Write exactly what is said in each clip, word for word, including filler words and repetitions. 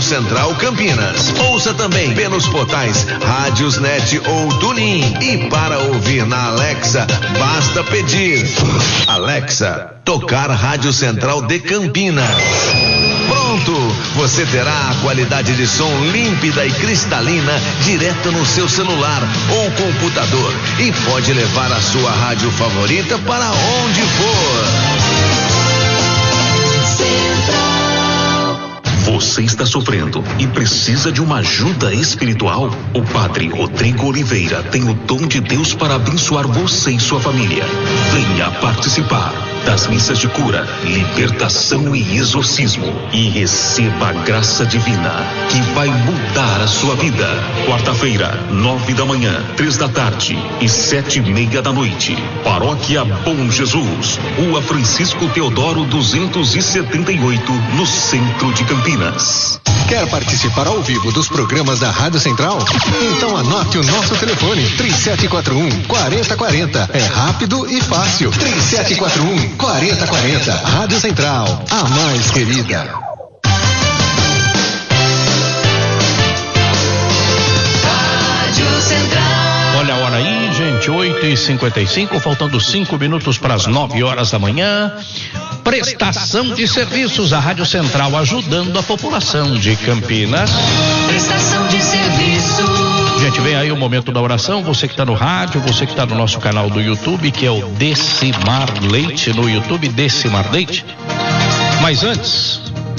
Central Campinas. Ouça também pelos portais Rádiosnet ou TuneIn. E para ouvir na Alexa, basta pedir: Alexa, tocar Rádio Central de Campinas. Pronto, você terá a qualidade de som límpida e cristalina direto no seu celular ou computador e pode levar a sua rádio favorita para onde for. Você está sofrendo e precisa de uma ajuda espiritual? O Padre Rodrigo Oliveira tem o dom de Deus para abençoar você e sua família. Venha participar das missas de cura, libertação e exorcismo e receba a graça divina que vai mudar a sua vida. Quarta-feira, nove da manhã, três da tarde e sete e meia da noite. Paróquia Bom Jesus, Rua Francisco Teodoro duzentos e setenta e oito, no centro de Campinas. Quer participar ao vivo dos programas da Rádio Central? Então anote o nosso telefone: três sete quatro um, quatro zero quatro zero. É rápido e fácil. três sete quatro um, quatro zero quatro zero. Rádio Central, a mais querida. Rádio Central. Olha a hora aí, gente, oito e cinquenta e cinco, faltando cinco minutos para as nove horas da manhã. Prestação de serviços, a Rádio Central ajudando a população de Campinas. Prestação de serviço. Gente, vem aí o momento da oração. Você que está no rádio, você que está no nosso canal do YouTube, que é o Decimar Leite, no YouTube Decimar Leite. Mas antes,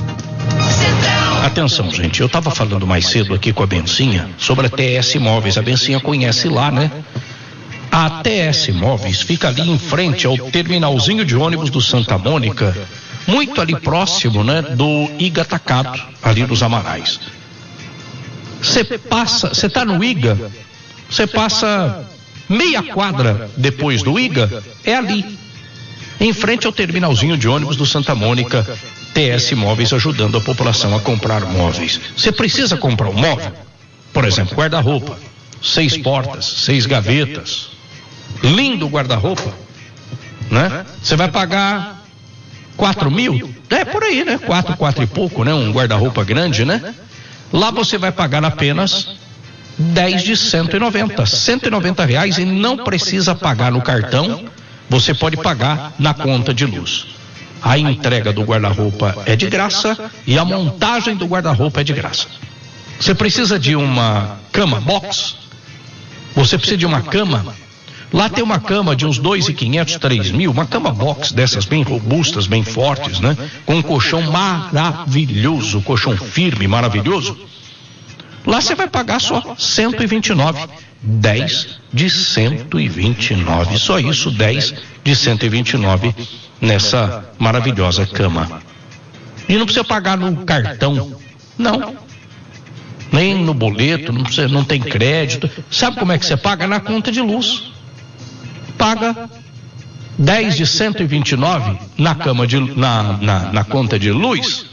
atenção, gente, eu estava falando mais cedo aqui com a Bencinha sobre a T S Móveis. A Bencinha conhece lá, né? A T S Móveis fica ali em frente ao terminalzinho de ônibus do Santa Mônica, muito ali próximo, né, do I G A Atacado, ali dos Amarais. Você passa, você tá no I G A, você passa meia quadra depois do I G A, é ali, em frente ao terminalzinho de ônibus do Santa Mônica. T S Móveis ajudando a população a comprar móveis. Você precisa comprar um móvel? Por exemplo, guarda-roupa, seis portas, seis gavetas. Lindo guarda-roupa, né? Você vai pagar quatro mil? É por aí, né? Quatro, quatro e pouco, né? Um guarda-roupa grande, né? Lá você vai pagar apenas dez de cento e noventa, cento e noventa reais, e não precisa pagar no cartão. Você pode pagar na conta de luz. A entrega do guarda-roupa é de graça e a montagem do guarda-roupa é de graça. Você precisa de uma cama box? Você precisa de uma cama? Lá tem uma cama de uns dois mil e quinhentos, três mil, uma cama box dessas bem robustas, bem fortes, né? Com um colchão maravilhoso, colchão firme, maravilhoso. Lá você vai pagar só cento e vinte e nove, dez de cento e vinte e nove, só isso, dez de cento e vinte e nove nessa maravilhosa cama. E não precisa pagar no cartão, não. Nem no boleto, não, precisa, não tem crédito. Sabe como é que você paga? Na conta de luz. Paga dez de cento e vinte e nove na cama de, na, na, na conta de luz,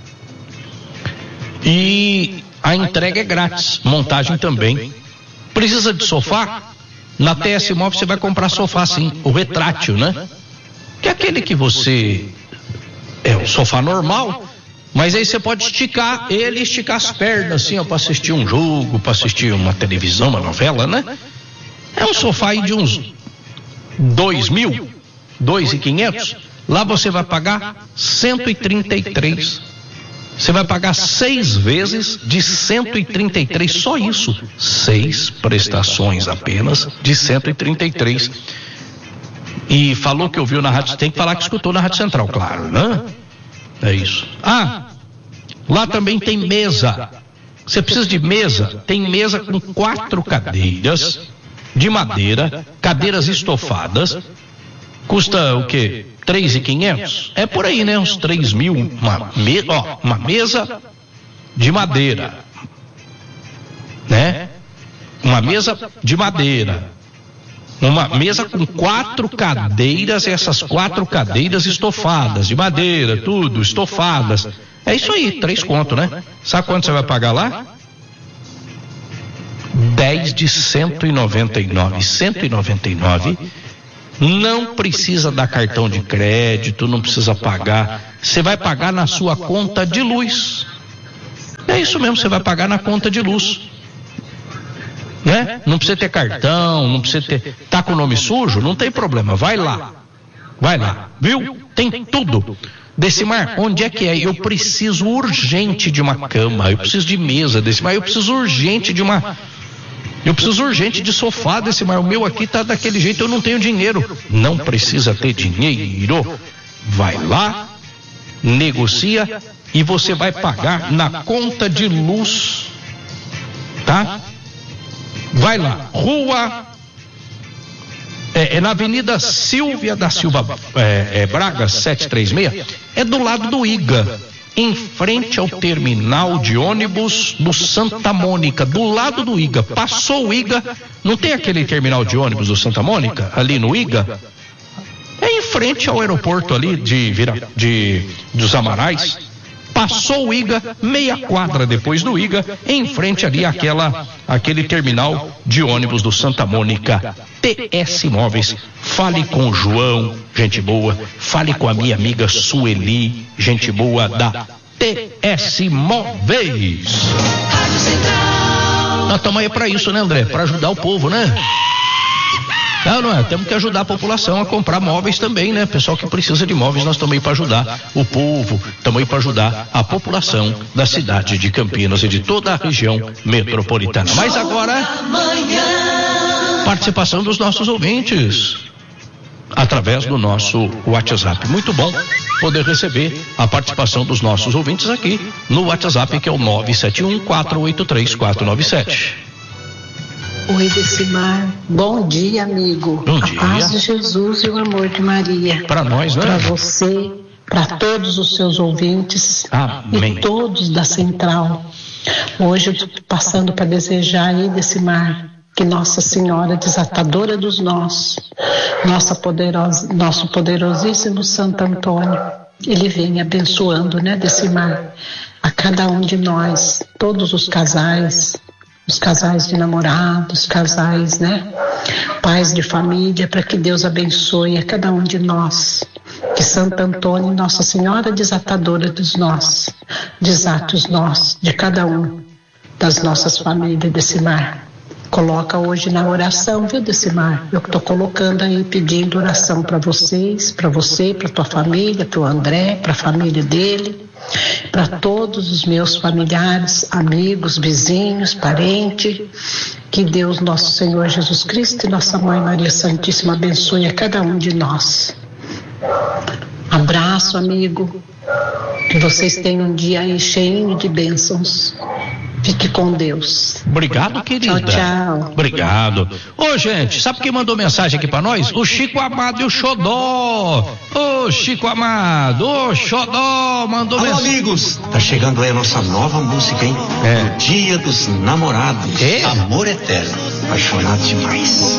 e a entrega é grátis, montagem também. Precisa de sofá? Na T S Móveis você vai comprar sofá sim, o retrátil, né? Que é aquele que você é o sofá normal, mas aí você pode esticar ele, esticar as pernas assim, ó, para assistir um jogo, para assistir uma televisão, uma novela, né? É um sofá aí de uns dois mil, dois mil e quinhentos. Lá você vai pagar cento e trinta e três. Você vai pagar seis vezes de cento e trinta e três, só isso. Seis prestações apenas de cento e trinta e três. E falou que ouviu na rádio, tem que falar que escutou na Rádio Central, claro, né? É isso. Ah, lá também tem mesa. Você precisa de mesa? Tem mesa com quatro cadeiras de madeira, cadeiras estofadas. Custa o quê? três mil e quinhentos? É por aí, né? Uns três mil. Uma, me, ó, uma mesa de madeira, né? Uma mesa de madeira. Uma mesa com quatro cadeiras, e essas quatro cadeiras estofadas, de madeira, tudo, estofadas. É isso aí, três conto, né? Sabe quanto você vai pagar lá? dez de cento e noventa e nove. cento e noventa e nove. Não precisa dar cartão de crédito, não precisa pagar. Você vai pagar na sua conta de luz. É isso. isso mesmo, você vai pagar na conta de luz. Né? Não precisa ter cartão, não precisa ter. Tá com o nome sujo? Não tem problema, vai lá. Vai lá, viu? Tem tudo. Decimar, onde é que é? Eu preciso urgente de uma cama, eu preciso de mesa, Decimar, eu preciso urgente de uma. Eu preciso urgente de sofá, Decimar. O meu aqui tá daquele jeito, eu não tenho dinheiro. Não precisa ter dinheiro. Vai lá, negocia e você vai pagar na conta de luz. Tá? Vai lá, rua. É, é na Avenida Silvia da Silva é, é, Braga, setecentos e trinta e seis. É do lado do I G A, em frente ao terminal de ônibus do Santa Mônica, do lado do I G A. Passou o I G A, não tem aquele terminal de ônibus do Santa Mônica, ali no I G A? É em frente ao aeroporto ali de, Vira, de dos Amarais. Passou o I G A, meia quadra depois do I G A, em frente ali àquela, aquele terminal de ônibus do Santa Mônica. T S Móveis, fale com o João, gente boa, fale com a minha amiga Sueli, gente boa da T S Móveis. Rádio Central. Nós estamos aí para isso, né, André? Para ajudar o povo, né? Não, não é, temos que ajudar a população a comprar móveis também, né? Pessoal que precisa de móveis, nós estamos aí para ajudar o povo, estamos aí para ajudar a população da cidade de Campinas e de toda a região metropolitana. Mas agora, participação dos nossos ouvintes através do nosso WhatsApp. Muito bom poder receber a participação dos nossos ouvintes aqui no WhatsApp, que é o nove sete um, quatro oito três, quatro nove sete. Oi, Decimar. Bom dia, amigo. Bom dia. A paz de Jesus e o amor de Maria. Para nós, né? Para você, para todos os seus ouvintes. Amém. E todos da Central. Hoje eu estou passando para desejar aí, Decimar, que Nossa Senhora Desatadora dos Nós, nossa poderosa, nosso poderosíssimo Santo Antônio, ele vem abençoando, né, Decimar, a cada um de nós, todos os casais, os casais de namorados, casais, né? Pais de família, para que Deus abençoe a cada um de nós. Que Santo Antônio, Nossa Senhora Desatadora dos nós, desate os nós, de cada um das nossas famílias, Decimar. Coloca hoje na oração, viu, Decimar? Eu estou colocando aí, pedindo oração para vocês, para você, para tua família, para o André, para a família dele, para todos os meus familiares, amigos, vizinhos, parentes. Que Deus, nosso Senhor Jesus Cristo e nossa Mãe Maria Santíssima abençoe a cada um de nós. Abraço, amigo. Que vocês tenham um dia aí cheio de bênçãos. Fique com Deus. Obrigado, querida. Tchau, tchau. Obrigado. Ô, gente, sabe quem mandou mensagem aqui pra nós? O Chico Amado e o Xodó. Ô, Chico Amado, ô, Xodó, mandou mensagem. Alô, amigos. Tá chegando aí a nossa nova música, hein? É. O Dia dos Namorados. É? Amor Eterno. Apaixonado demais.